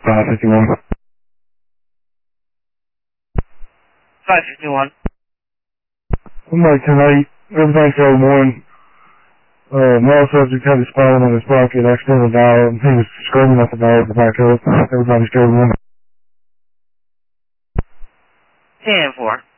551. 551. Somebody tonight, everything's so morning. Male subject had his phone in his pocket, accidental dial, and he was screaming at the dog to back up. Everybody's going on. 10-4.